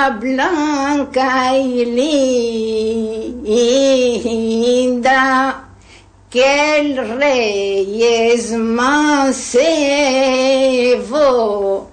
blanca y linda, que el rey es mancebo,